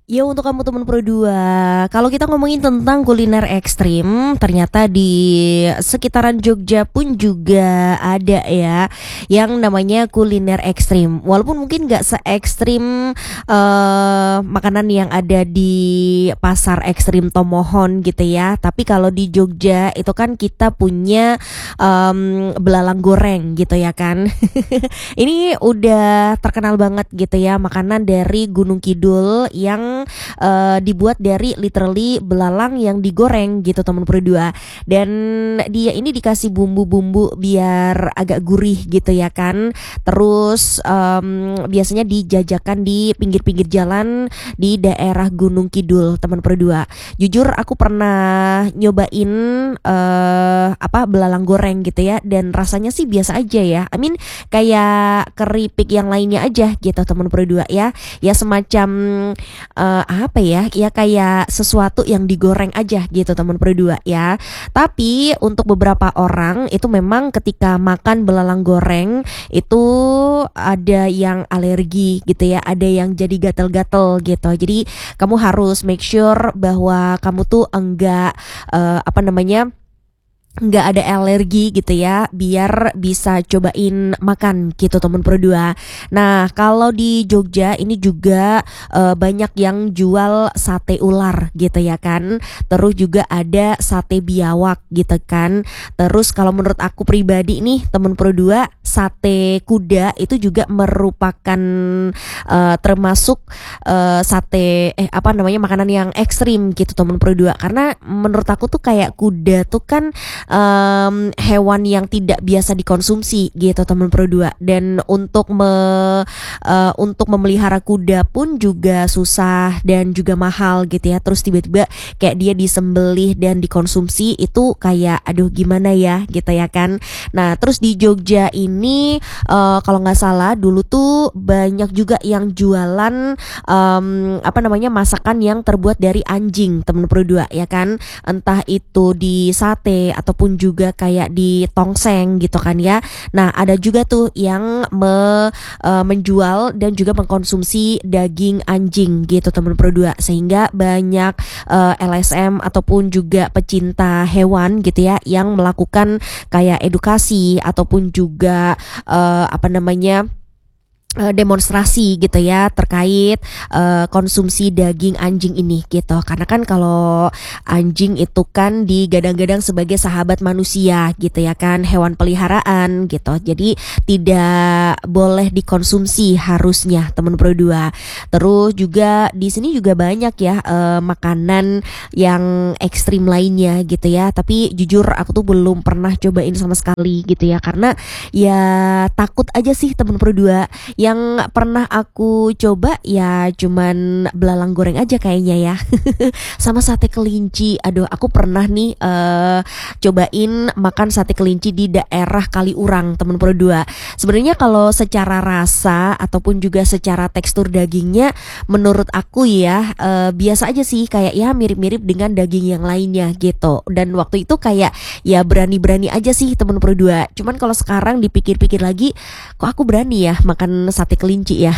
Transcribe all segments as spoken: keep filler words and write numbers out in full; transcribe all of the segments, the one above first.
Ya untuk kamu teman Pro dua, kalau kita ngomongin tentang kuliner ekstrim, ternyata di sekitaran Jogja pun juga ada ya yang namanya kuliner ekstrim. Walaupun mungkin nggak se-ekstrim eh, makanan yang ada di pasar ekstrim Tomohon gitu ya. Tapi kalau di Jogja itu kan kita punya em, belalang goreng gitu ya kan. Ini udah terkenal banget gitu ya, makanan dari Gunung Kidul yang eh, dibuat dari literally belalang yang digoreng gitu teman berdua. Dan dia ini dikasih bumbu-bumbu biar agak gurih gitu ya kan. Terus em, biasanya dijajakan di pinggir-pinggir jalan di daerah Gunung Kidul teman berdua. Jujur aku pernah nyobain eh apa belalang goreng gitu ya, dan rasanya sih biasa aja ya. I mean kayak keripik yang lainnya aja gitu teman berdua ya. Ya semacam eh, apa ya? Ya kayak sesuatu yang digoreng aja gitu teman berdua ya. Tapi untuk beberapa orang itu memang ketika makan belalang goreng itu ada yang alergi gitu ya, ada yang jadi gatel-gatel gitu. Jadi kamu harus make sure bahwa kamu tuh enggak eh, apa namanya nggak ada alergi gitu ya, biar bisa cobain makan gitu teman berdua. Nah kalau di Jogja ini juga eh, banyak yang jual sate ular gitu ya kan. Terus juga ada sate biawak gitu kan. Terus kalau menurut aku pribadi nih teman berdua, sate kuda itu juga merupakan eh, termasuk eh, sate eh apa namanya makanan yang ekstrim gitu teman berdua. Karena menurut aku tuh kayak kuda tuh kan em, hewan yang tidak biasa dikonsumsi gitu teman Pro dua. Dan untuk me, eh, untuk memelihara kuda pun juga susah dan juga mahal gitu ya. Terus tiba-tiba kayak dia disembelih dan dikonsumsi itu kayak aduh gimana ya gitu ya kan. Nah terus di Jogja ini eh, kalau nggak salah dulu tuh banyak juga yang jualan em, apa namanya masakan yang terbuat dari anjing teman Pro dua ya kan. Entah itu di sate ataupun juga kayak di tongseng gitu kan ya. Nah ada juga tuh yang me, eh, menjual dan juga mengkonsumsi daging anjing gitu teman Pro dua, sehingga banyak eh, L S M ataupun juga pecinta hewan gitu ya yang melakukan kayak edukasi ataupun juga eh, apa namanya eh, demonstrasi gitu ya terkait eh, konsumsi daging anjing ini gitu. Karena kan kalau anjing itu kan digadang-gadang sebagai sahabat manusia gitu ya kan, hewan peliharaan gitu. Jadi tidak boleh dikonsumsi harusnya teman Pro dua. Terus juga di sini juga banyak ya eh, makanan yang ekstrim lainnya gitu ya. Tapi jujur aku tuh belum pernah cobain sama sekali gitu ya, karena ya takut aja sih teman Pro dua. Yang pernah aku coba ya cuman belalang goreng aja kayaknya ya. Sama sate kelinci. Aduh aku pernah nih eh cobain makan sate kelinci di daerah Kaliurang teman Pro dua. Sebenarnya kalau secara rasa ataupun juga secara tekstur dagingnya menurut aku ya eh, biasa aja sih, kayak ya mirip-mirip dengan daging yang lainnya gitu. Dan waktu itu kayak ya berani-berani aja sih teman Pro dua. Cuman kalau sekarang dipikir-pikir lagi, kok aku berani ya makan sate kelinci ya.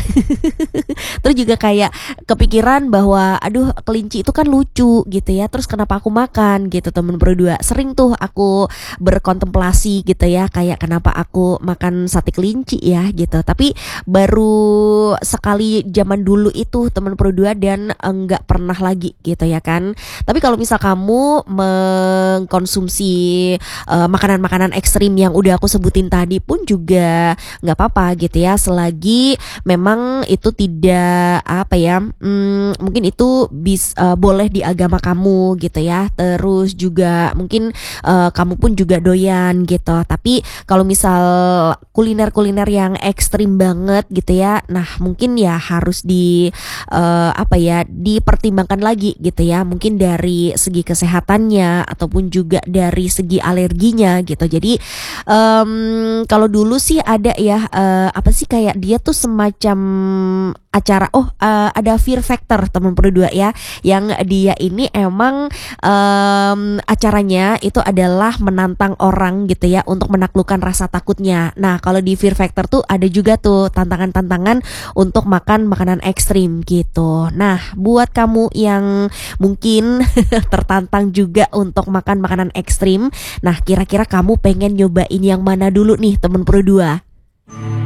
Terus juga kayak kepikiran bahwa aduh kelinci itu kan lucu gitu ya, terus kenapa aku makan gitu temen berdua. Sering tuh aku berkontemplasi gitu ya, kayak kenapa aku makan sate kelinci ya gitu. Tapi baru sekali zaman dulu itu temen berdua, dan enggak pernah lagi gitu ya kan. Tapi kalau misal kamu mengkonsumsi eh, makanan-makanan ekstrim yang udah aku sebutin tadi pun juga nggak apa-apa gitu ya, selagi memang itu tidak apa ya hmm, mungkin itu bis eh, boleh di agama kamu gitu ya. Terus juga mungkin eh, kamu pun juga doyan gitu. Tapi kalau misal kuliner-kuliner yang ekstrim banget gitu ya, nah mungkin ya harus di eh, apa ya dipertimbangkan lagi gitu ya, mungkin dari segi kesehatannya ataupun juga dari segi alerginya gitu. Jadi em, kalau dulu sih ada ya eh, apa sih kayak dia tuh semacam acara oh uh, ada Fear Factor teman berdua ya, yang dia ini emang um, acaranya itu adalah menantang orang gitu ya untuk menaklukkan rasa takutnya. Nah kalau di Fear Factor tuh ada juga tuh tantangan-tantangan untuk makan makanan ekstrim gitu. Nah buat kamu yang mungkin tertantang juga untuk makan makanan ekstrim, nah kira-kira kamu pengen nyobain yang mana dulu nih teman berdua?